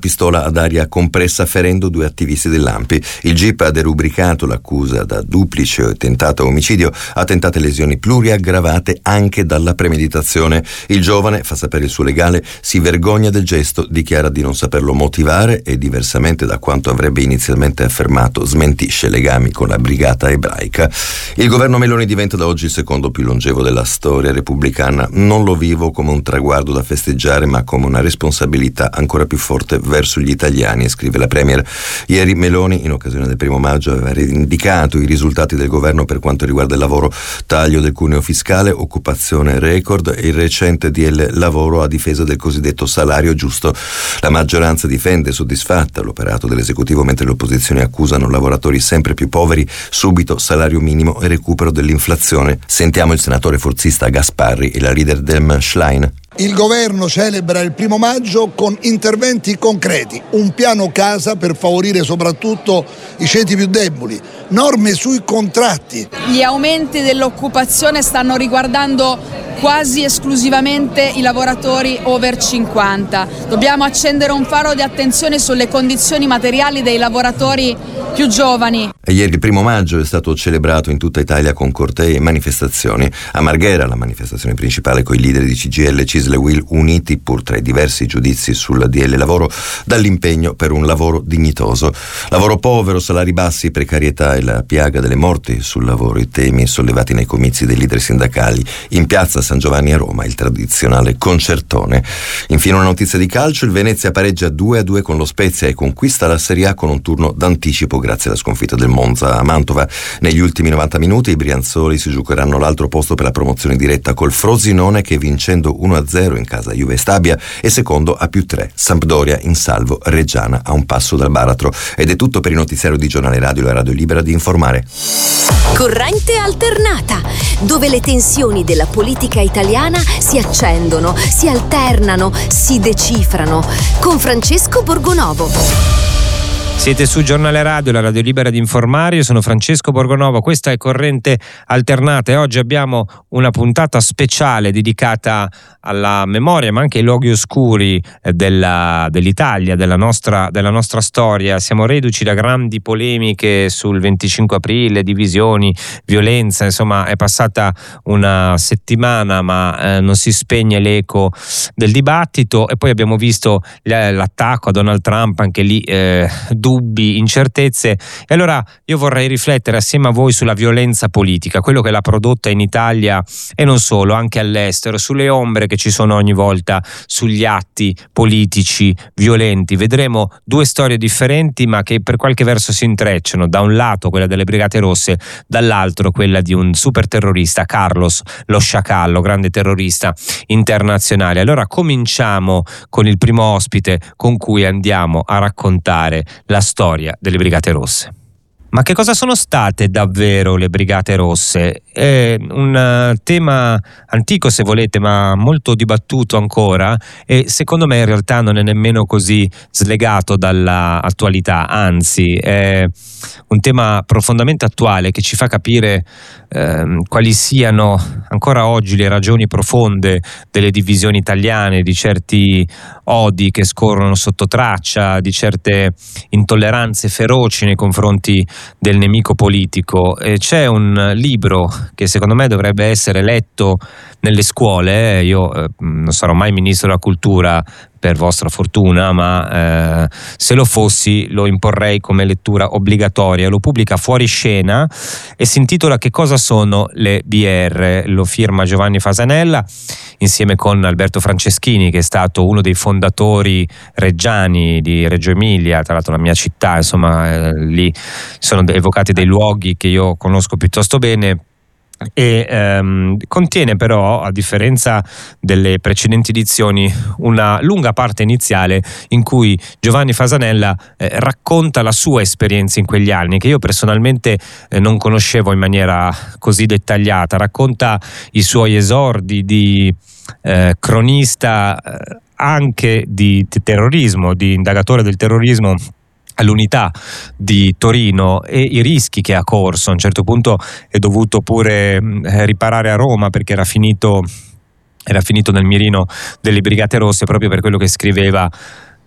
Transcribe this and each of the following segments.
pistola ad aria compressa ferendo 2 attivisti dell'ANPI. Il GIP ha derubricato l'accusa da duplice o tentato omicidio a tentate lesioni pluriaggravate anche dalla premeditazione. Il giovane, fa sapere il suo legale, si vergogna del gesto, dichiara di non saperlo motivare e, diversamente da quanto avrebbe inizialmente affermato, smentisce legami con la brigata ebraica. Il governo Meloni diventa da oggi il secondo più longevo della storia repubblicana. Non lo vivo come un traguardo da festeggiare, ma come una responsabilità ancora più forte verso gli italiani, scrive la Premier. Ieri Meloni, in occasione del 1° maggio, aveva indicato i risultati del governo per quanto riguarda il lavoro: taglio del cuneo fiscale, occupazione record e il recente DL lavoro a difesa del cosiddetto salario giusto. La maggioranza difende soddisfatta l'operato dell'esecutivo, mentre le opposizioni accusano lavoratori sempre più poveri, subito salario minimo e recupero dell'inflazione. Sentiamo il senatore forzista Gasparri e la leader del Schlein. Il governo celebra il 1° maggio con interventi concreti, un piano casa per favorire soprattutto i ceti più deboli, norme sui contratti. Gli aumenti dell'occupazione stanno riguardando quasi esclusivamente i lavoratori over 50. Dobbiamo accendere un faro di attenzione sulle condizioni materiali dei lavoratori più giovani. E ieri il 1° maggio è stato celebrato in tutta Italia con cortei e manifestazioni. A Marghera, la manifestazione principale con i leader di CGIL, CISL e UIL uniti, pur tra i diversi giudizi sul DL lavoro, dall'impegno per un lavoro dignitoso. Lavoro povero, salari bassi, precarietà e la piaga delle morti sul lavoro, i temi sollevati nei comizi dei leader sindacali. In piazza San Giovanni a Roma, il tradizionale concertone. Infine una notizia di calcio: il Venezia pareggia 2-2 con lo Spezia e conquista la Serie A con un turno d'anticipo grazie alla sconfitta del Monza a Mantova. Negli ultimi 90 minuti i brianzoli si giocheranno l'altro posto per la promozione diretta col Frosinone, che vincendo 1-0 in casa Juve Stabia è secondo a +3. Sampdoria in salvo, Reggiana a un passo dal baratro. Ed è tutto per il notiziario di Giornale Radio, la radio libera di informare. Corrente alternata, dove le tensioni della politica italiana si accendono, si alternano, si decifrano, con Francesco Borgonovo. Siete su Giornale Radio, la radio libera di informare. Io sono Francesco Borgonovo, questa è Corrente Alternata e oggi abbiamo una puntata speciale dedicata alla memoria ma anche ai luoghi oscuri dell'Italia, della nostra storia. Siamo reduci da grandi polemiche sul 25 aprile, divisioni, violenza, insomma è passata una settimana ma non si spegne l'eco del dibattito, e poi abbiamo visto l'attacco a Donald Trump, anche lì dubbi, incertezze, e allora io vorrei riflettere assieme a voi sulla violenza politica, quello che l'ha prodotta in Italia e non solo, anche all'estero, sulle ombre che ci sono ogni volta sugli atti politici violenti. Vedremo 2 storie differenti ma che per qualche verso si intrecciano: da un lato quella delle Brigate Rosse, dall'altro quella di un super terrorista, Carlos lo Sciacallo, grande terrorista internazionale. Allora cominciamo con il primo ospite con cui andiamo a raccontare la storia delle Brigate Rosse. Ma che cosa sono state davvero le Brigate Rosse? È un tema antico, se volete, ma molto dibattuto ancora, e secondo me in realtà non è nemmeno così slegato dall'attualità, anzi è un tema profondamente attuale che ci fa capire quali siano ancora oggi le ragioni profonde delle divisioni italiane, di certi odi che scorrono sotto traccia, di certe intolleranze feroci nei confronti del nemico politico. E c'è un libro che secondo me dovrebbe essere letto nelle scuole. Io non sarò mai ministro della cultura, per vostra fortuna, ma se lo fossi lo imporrei come lettura obbligatoria. Lo pubblica Fuoriscena e si intitola Che cosa sono le BR? Lo firma Giovanni Fasanella insieme con Alberto Franceschini, che è stato uno dei fondatori reggiani di Reggio Emilia, tra l'altro la mia città, insomma lì sono evocati dei luoghi che io conosco piuttosto bene. E contiene però, a differenza delle precedenti edizioni, una lunga parte iniziale in cui Giovanni Fasanella racconta la sua esperienza in quegli anni, che io personalmente non conoscevo in maniera così dettagliata. Racconta i suoi esordi di cronista anche di terrorismo, di indagatore del terrorismo all'Unità di Torino, e i rischi che ha corso. A un certo punto è dovuto pure riparare a Roma perché era finito nel mirino delle Brigate Rosse, proprio per quello che scriveva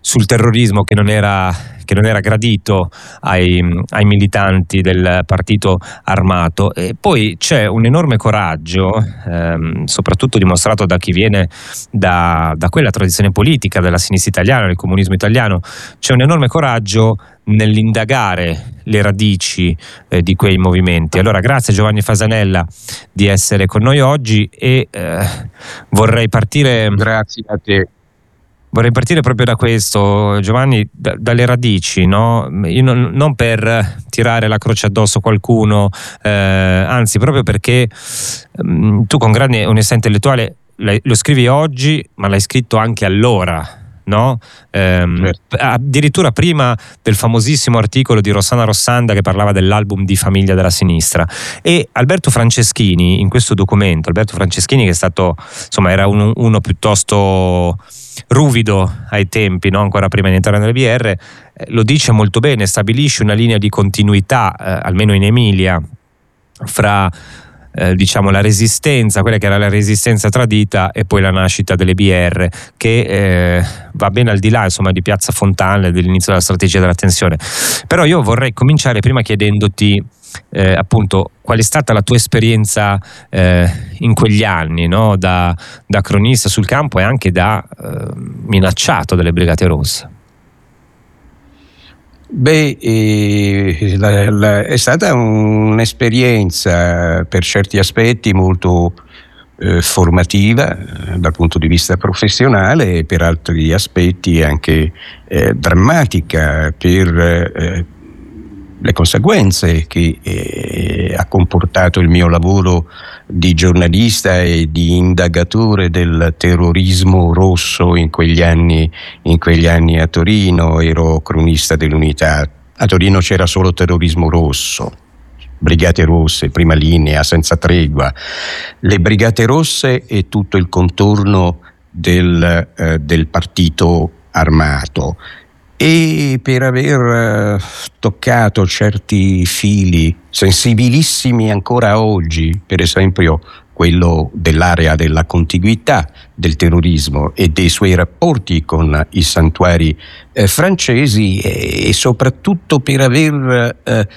sul terrorismo che non era gradito ai militanti del partito armato. E poi c'è un enorme coraggio, soprattutto dimostrato da chi viene da quella tradizione politica della sinistra italiana, del comunismo italiano. C'è un enorme coraggio nell'indagare le radici di quei movimenti. Allora, grazie Giovanni Fasanella di essere con noi oggi, e vorrei partire. Grazie a te. Vorrei partire proprio da questo, Giovanni, dalle radici, no? Io non per tirare la croce addosso a qualcuno, anzi proprio perché tu con grande onestà intellettuale lo scrivi oggi, ma l'hai scritto anche allora, no? Addirittura prima del famosissimo articolo di Rossana Rossanda che parlava dell'album di famiglia della sinistra. E Alberto Franceschini, in questo documento, Alberto Franceschini, che è stato, insomma, era uno piuttosto ruvido ai tempi, no? Ancora prima di entrare nelle BR, lo dice molto bene, stabilisce una linea di continuità, almeno in Emilia, fra diciamo la resistenza, quella che era la resistenza tradita, e poi la nascita delle BR, che va ben al di là, insomma, di Piazza Fontana e dell'inizio della strategia della tensione. Però io vorrei cominciare prima chiedendoti appunto qual è stata la tua esperienza in quegli anni, no? Da cronista sul campo e anche da minacciato delle Brigate Rosse. Beh, è stata un'esperienza per certi aspetti molto formativa dal punto di vista professionale, e per altri aspetti anche drammatica per le conseguenze che ha comportato il mio lavoro di giornalista e di indagatore del terrorismo rosso in quegli anni a Torino. Ero cronista dell'Unità. A Torino c'era solo terrorismo rosso, Brigate Rosse, prima linea, senza tregua. Le Brigate Rosse e tutto il contorno del partito armato. E per aver toccato certi fili sensibilissimi ancora oggi, per esempio quello dell'area della contiguità del terrorismo e dei suoi rapporti con i santuari francesi, e soprattutto per aver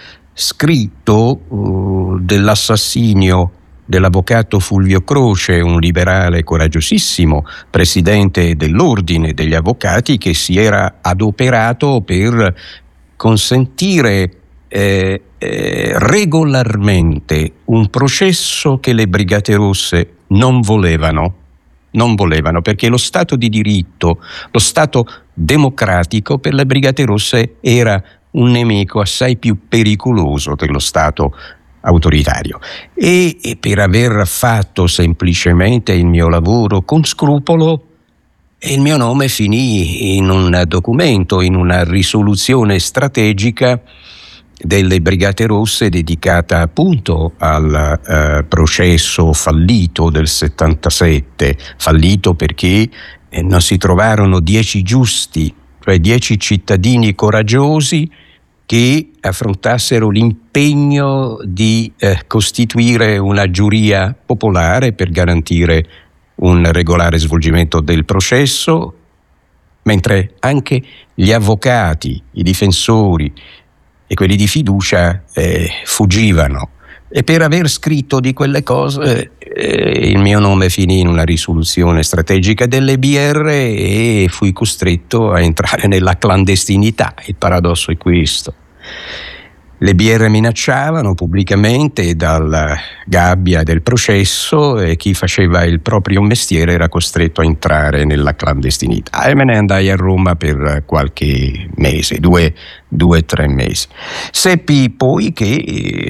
scritto dell'assassinio dell'avvocato Fulvio Croce, un liberale coraggiosissimo, presidente dell'Ordine degli Avvocati, che si era adoperato per consentire regolarmente un processo che le Brigate Rosse non volevano, perché lo Stato di diritto, lo Stato democratico per le Brigate Rosse era un nemico assai più pericoloso dello Stato autoritario. E per aver fatto semplicemente il mio lavoro con scrupolo, il mio nome finì in un documento, in una risoluzione strategica delle Brigate Rosse dedicata appunto al processo fallito del 77, fallito perché non si trovarono 10 giusti, cioè 10 cittadini coraggiosi che affrontassero l'impegno di costituire una giuria popolare per garantire un regolare svolgimento del processo, mentre anche gli avvocati, i difensori e quelli di fiducia fuggivano. E per aver scritto di quelle cose il mio nome finì in una risoluzione strategica delle BR e fui costretto a entrare nella clandestinità. Il paradosso è questo. Le BR minacciavano pubblicamente dalla gabbia del processo, e chi faceva il proprio mestiere era costretto a entrare nella clandestinità, e me ne andai a Roma per qualche mese, 2-3 mesi. Seppi poi che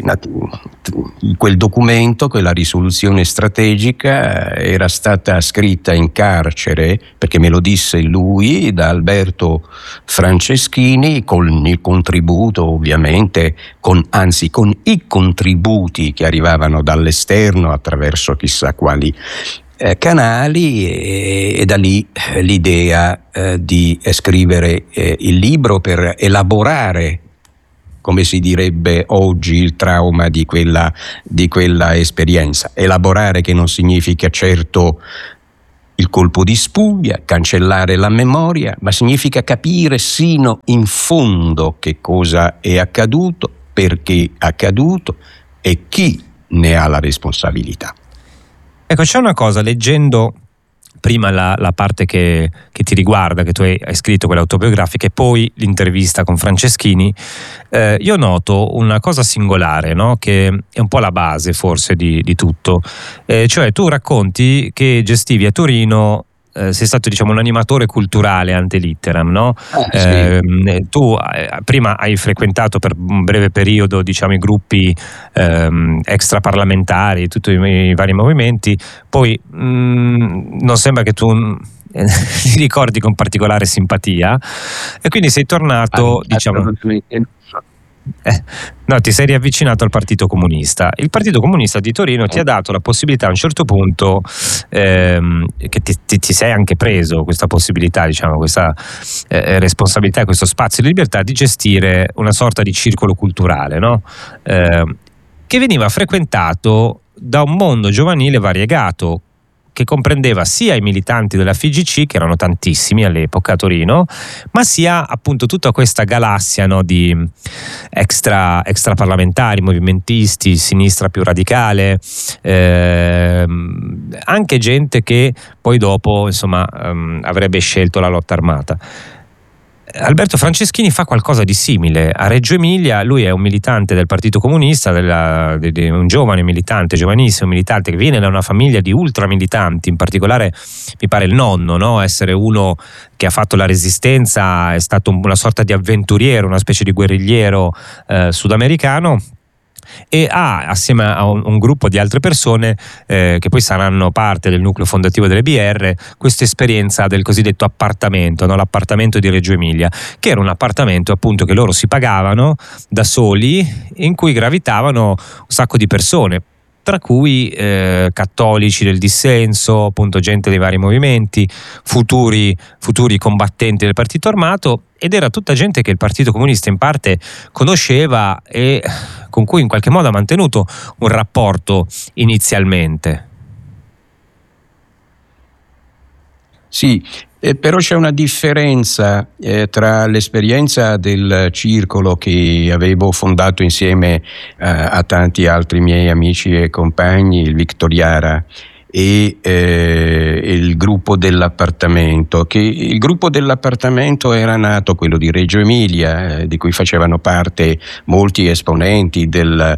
quel documento, quella risoluzione strategica, era stata scritta in carcere, perché me lo disse lui, da Alberto Franceschini, con il contributo ovviamente, con i contributi che arrivavano dall'esterno attraverso chissà quali canali, e da lì l'idea di scrivere il libro per elaborare, come si direbbe oggi, il trauma di quella esperienza. Elaborare, che non significa certo il colpo di spugna, cancellare la memoria, ma significa capire sino in fondo che cosa è accaduto, perché è accaduto e chi ne ha la responsabilità. Ecco, c'è una cosa, leggendo prima la parte che ti riguarda, che tu hai scritto, quella autobiografica, e poi l'intervista con Franceschini, io noto una cosa singolare, no? Che è un po' la base forse di tutto, cioè tu racconti che gestivi a Torino, sei stato, diciamo, un animatore culturale ante litteram, no? Sì. Tu prima hai frequentato per un breve periodo, diciamo, i gruppi extraparlamentari, tutti i vari movimenti, poi non sembra che tu li ricordi con particolare simpatia, e quindi sei tornato, diciamo, no, ti sei riavvicinato al Partito Comunista. Il Partito Comunista di Torino ti ha dato la possibilità a un certo punto, che ti sei anche preso questa possibilità, diciamo, questa responsabilità, questo spazio di libertà di gestire una sorta di circolo culturale, no? Che veniva frequentato da un mondo giovanile variegato, che comprendeva sia i militanti della FIGC, che erano tantissimi all'epoca a Torino, ma sia appunto tutta questa galassia, no, di extraparlamentari, movimentisti, sinistra più radicale, anche gente che poi dopo, insomma, avrebbe scelto la lotta armata. Alberto Franceschini fa qualcosa di simile a Reggio Emilia. Lui è un militante del Partito Comunista, un giovane militante, giovanissimo militante, che viene da una famiglia di ultramilitanti, in particolare mi pare il nonno, no? Essere uno che ha fatto la resistenza, è stato una sorta di avventuriero, una specie di guerrigliero sudamericano, e assieme a un gruppo di altre persone che poi saranno parte del nucleo fondativo delle BR, questa esperienza del cosiddetto appartamento, no? L'appartamento di Reggio Emilia, che era un appartamento appunto che loro si pagavano da soli, in cui gravitavano un sacco di persone, tra cui cattolici del dissenso, appunto gente dei vari movimenti, futuri combattenti del partito armato, ed era tutta gente che il Partito Comunista in parte conosceva e con cui in qualche modo ha mantenuto un rapporto inizialmente. Sì, però c'è una differenza tra l'esperienza del circolo che avevo fondato insieme a tanti altri miei amici e compagni, il Victoriara, e il gruppo dell'appartamento, che il gruppo dell'appartamento era nato, quello di Reggio Emilia, di cui facevano parte molti esponenti dello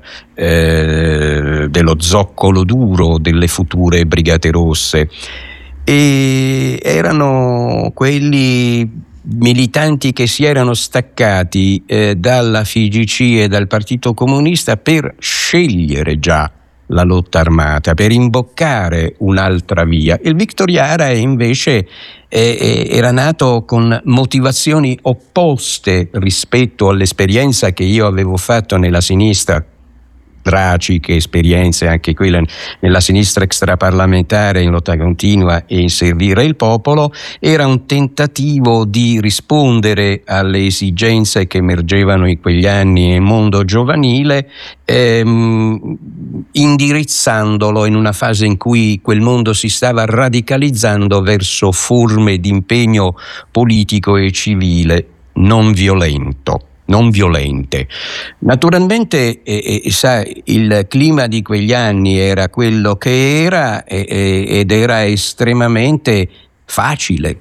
zoccolo duro delle future Brigate Rosse, e erano quelli militanti che si erano staccati dalla FIGC e dal Partito Comunista per scegliere già la lotta armata, per imboccare un'altra via. Il Victoriara invece era nato con motivazioni opposte rispetto all'esperienza che io avevo fatto nella sinistra, tragiche esperienze anche quelle nella sinistra extraparlamentare, in lotta continua e in servire il popolo. Era un tentativo di rispondere alle esigenze che emergevano in quegli anni nel mondo giovanile, indirizzandolo in una fase in cui quel mondo si stava radicalizzando verso forme di impegno politico e civile non violente. Naturalmente sa, il clima di quegli anni era quello che era, ed era estremamente facile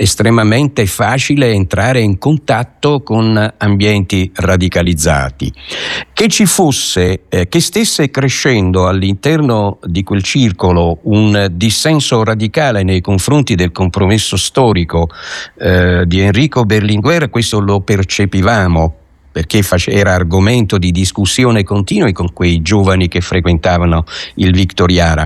entrare in contatto con ambienti radicalizzati. Che ci fosse, che stesse crescendo all'interno di quel circolo un dissenso radicale nei confronti del compromesso storico di Enrico Berlinguer, questo lo percepivamo, perché era argomento di discussione continua con quei giovani che frequentavano il Victoriara,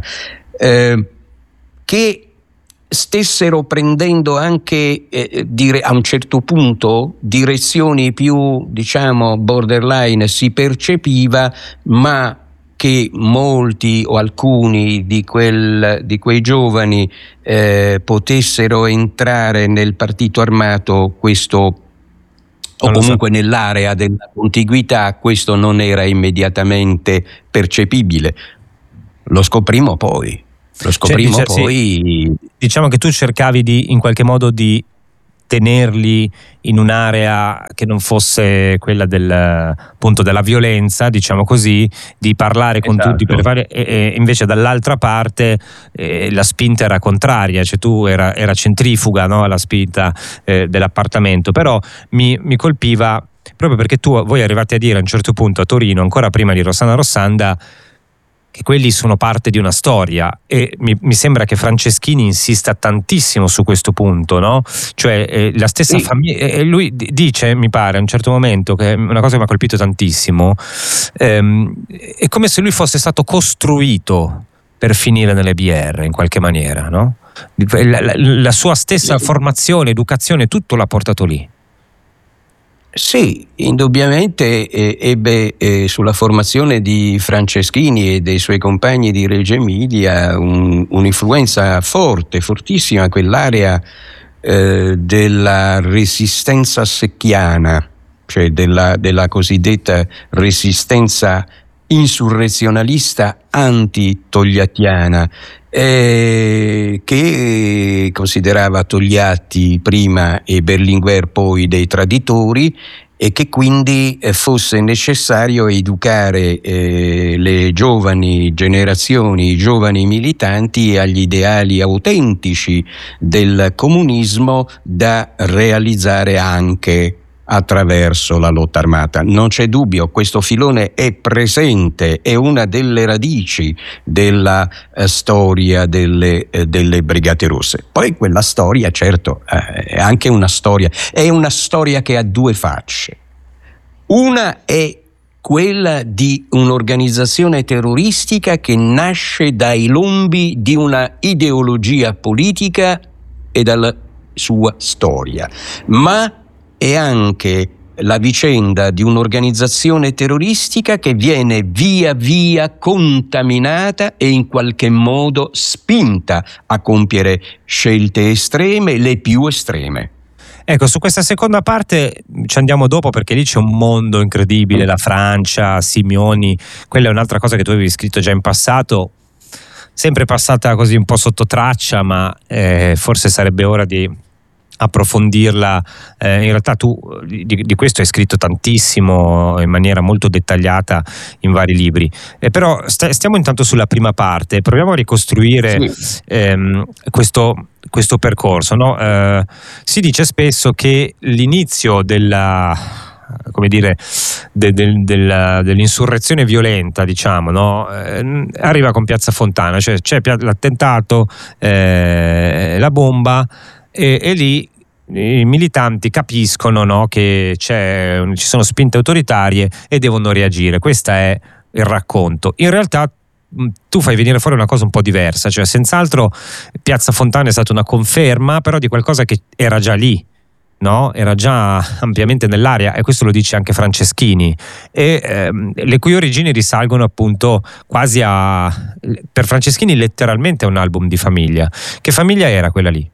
che stessero prendendo anche a un certo punto direzioni più, diciamo, borderline, si percepiva, ma che molti o alcuni di quei giovani potessero entrare nel partito armato, questo, o comunque nell'area della contiguità, questo non era immediatamente percepibile. Lo scoprimmo poi. Lo scoprimmo poi. Diciamo che tu cercavi in qualche modo di tenerli in un'area che non fosse quella appunto della violenza, diciamo così, di parlare con tutti per fare, e invece dall'altra parte la spinta era contraria, cioè tu era centrifuga, no? La spinta dell'appartamento. Però mi colpiva proprio perché voi arrivate a dire a un certo punto a Torino, ancora prima di Rossana Rossanda, che quelli sono parte di una storia, e mi sembra che Franceschini insista tantissimo su questo punto, no? Cioè la stessa famiglia, lui dice, mi pare a un certo momento, che è una cosa che mi ha colpito tantissimo, è come se lui fosse stato costruito per finire nelle BR in qualche maniera, no? La sua stessa formazione, educazione, tutto l'ha portato lì. Sì, indubbiamente ebbe sulla formazione di Franceschini e dei suoi compagni di Reggio Emilia un'influenza fortissima, quell'area della resistenza secchiana, cioè della cosiddetta resistenza insurrezionalista anti-togliattiana, che considerava Togliatti prima e Berlinguer poi dei traditori, e che quindi fosse necessario educare le giovani generazioni, i giovani militanti agli ideali autentici del comunismo da realizzare anche attraverso la lotta armata. Non c'è dubbio, questo filone è presente, è una delle radici della storia delle Brigate Rosse. Poi quella storia, certo, è anche una storia che ha due facce. Una è quella di un'organizzazione terroristica che nasce dai lombi di una ideologia politica e dalla sua storia, ma è anche la vicenda di un'organizzazione terroristica che viene via via contaminata e in qualche modo spinta a compiere scelte estreme, le più estreme. Ecco, su questa seconda parte ci andiamo dopo, perché lì c'è un mondo incredibile, la Francia, Simioni, quella è un'altra cosa che tu avevi scritto già in passato, sempre passata così un po' sotto traccia, ma forse sarebbe ora di approfondirla. In realtà tu di questo hai scritto tantissimo in maniera molto dettagliata in vari libri, però stiamo intanto sulla prima parte, proviamo a ricostruire questo percorso, no? Si dice spesso che l'inizio dell'insurrezione violenta, diciamo, no? Arriva con Piazza Fontana, cioè c'è l'attentato, la bomba, e lì i militanti capiscono, no, che ci sono spinte autoritarie e devono reagire. Questo è il racconto. In realtà tu fai venire fuori una cosa un po' diversa, cioè senz'altro Piazza Fontana è stata una conferma, però di qualcosa che era già lì, no? Era già ampiamente nell'aria, e questo lo dice anche Franceschini, e le cui origini risalgono appunto quasi per Franceschini letteralmente a un album di famiglia. Che famiglia era quella lì?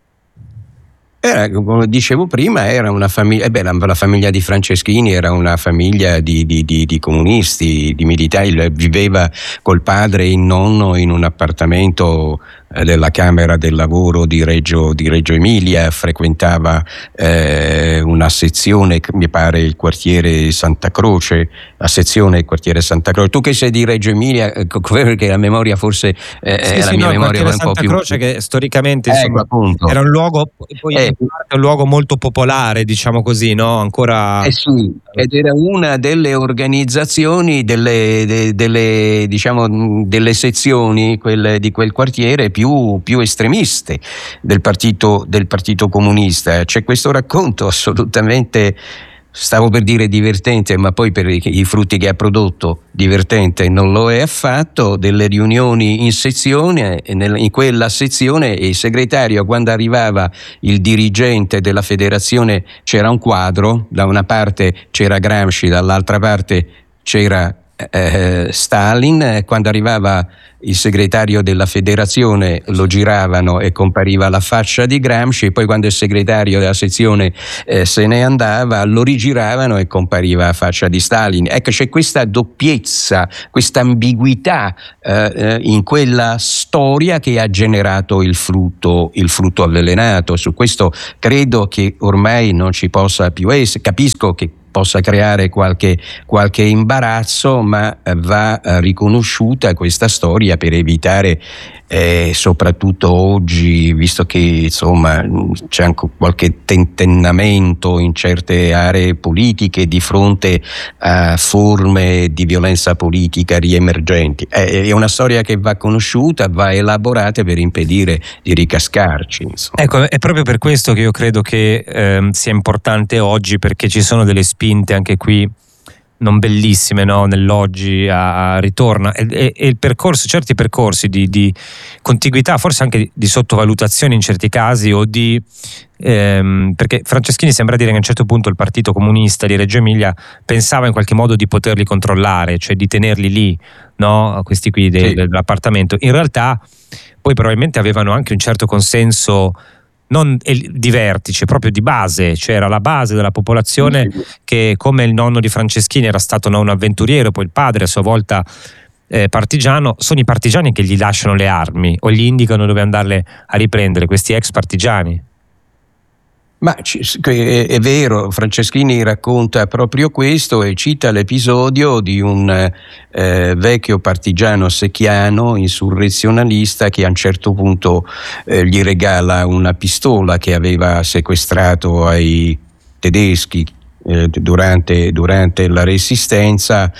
Come dicevo prima, era una famiglia, la famiglia di Franceschini era una famiglia di comunisti, di militari. Viveva col padre e il nonno in un appartamento della Camera del Lavoro di Reggio Emilia, frequentava una sezione, mi pare il quartiere Santa Croce, la sezione del quartiere Santa Croce. Tu che sei di Reggio Emilia, perché la memoria forse la mia memoria era un po' più... Croce, che storicamente insomma, era un luogo, poi un luogo molto popolare, diciamo così, no? Ancora... sì, ed era una delle organizzazioni, delle sezioni, quelle di quel quartiere più estremiste del partito comunista. C'è questo racconto assolutamente, stavo per dire divertente, ma poi per i frutti che ha prodotto divertente non lo è affatto, delle riunioni in sezione. In quella sezione il segretario, quando arrivava il dirigente della federazione, c'era un quadro, da una parte c'era Gramsci, dall'altra parte c'era Stalin, quando arrivava il segretario della federazione lo giravano e compariva la faccia di Gramsci, e poi quando il segretario della sezione se ne andava lo rigiravano e compariva la faccia di Stalin. Ecco, c'è questa doppiezza, questa ambiguità in quella storia che ha generato il frutto avvelenato. Su questo credo che ormai non ci possa più essere. Capisco che possa creare qualche imbarazzo, ma va riconosciuta questa storia per evitare, soprattutto oggi, visto che insomma c'è anche qualche tentennamento in certe aree politiche di fronte a forme di violenza politica riemergenti. È una storia che va conosciuta, va elaborata per impedire di ricascarci, insomma. Ecco, è proprio per questo che io credo che sia importante oggi, perché ci sono delle spinte anche qui non bellissime, no? Nell'oggi ritorna e il percorso, certi percorsi di contiguità, forse anche di sottovalutazione in certi casi, o di perché Franceschini sembra dire che a un certo punto il Partito Comunista di Reggio Emilia pensava in qualche modo di poterli controllare, cioè di tenerli lì, no? Questi qui dell'appartamento. In realtà poi probabilmente avevano anche un certo consenso non di vertice, proprio di base, cioè era la base della popolazione che, come il nonno di Franceschini era stato un avventuriero, poi il padre a sua volta partigiano, sono i partigiani che gli lasciano le armi o gli indicano dove andarle a riprendere, questi ex partigiani. Ma è vero, Franceschini racconta proprio questo e cita l'episodio di un vecchio partigiano secchiano, insurrezionalista, che a un certo punto gli regala una pistola che aveva sequestrato ai tedeschi durante la Resistenza,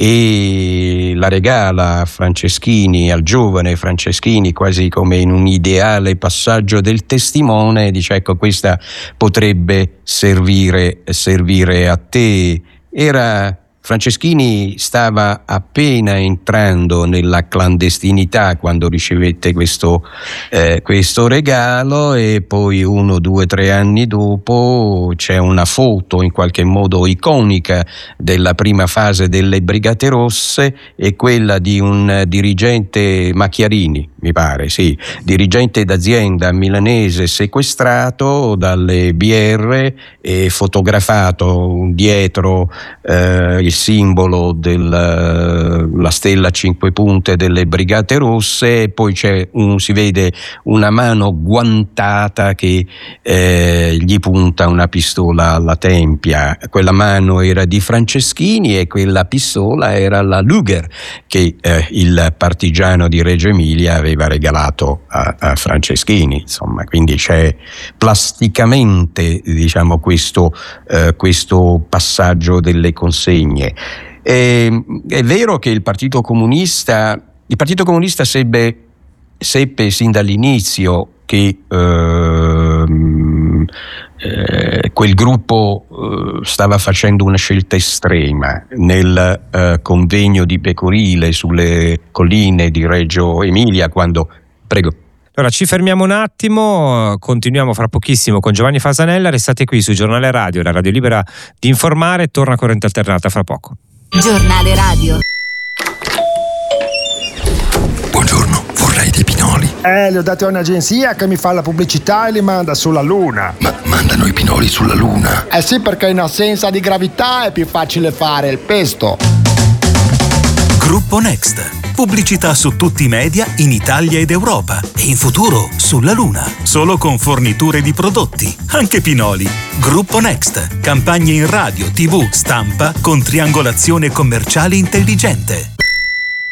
e la regala a Franceschini, al giovane Franceschini, quasi come in un ideale passaggio del testimone. Dice: ecco, questa potrebbe servire a te. Franceschini stava appena entrando nella clandestinità quando ricevette questo regalo, e poi 1, 2, 3 anni dopo c'è una foto in qualche modo iconica della prima fase delle Brigate Rosse, e quella di un dirigente, Macchiarini mi pare, sì, dirigente d'azienda milanese sequestrato dalle BR e fotografato dietro il simbolo la stella a 5 punte delle Brigate Rosse, e poi si vede una mano guantata che gli punta una pistola alla tempia. Quella mano era di Franceschini e quella pistola era la Luger che il partigiano di Reggio Emilia aveva regalato a Franceschini, insomma. Quindi c'è plasticamente, diciamo, questo passaggio delle consegne. È vero che il Partito Comunista seppe sin dall'inizio che quel gruppo stava facendo una scelta estrema. Nel convegno di Pecorile sulle colline di Reggio Emilia, Prego. Allora ci fermiamo un attimo, continuiamo fra pochissimo con Giovanni Fasanella. Restate qui su Giornale Radio, la radio libera di informare. Torna Corrente Alternata fra poco. Giornale Radio. Buongiorno, vorrei dei pinoli. Li ho dati a un'agenzia che mi fa la pubblicità e li manda sulla Luna. Ma mandano i pinoli sulla Luna? Eh sì, perché in assenza di gravità è più facile fare il pesto. Gruppo Next. Pubblicità su tutti i media in Italia ed Europa e in futuro sulla Luna. Solo con forniture di prodotti, anche pinoli. Gruppo Next. Campagne in radio, TV, stampa con triangolazione commerciale intelligente.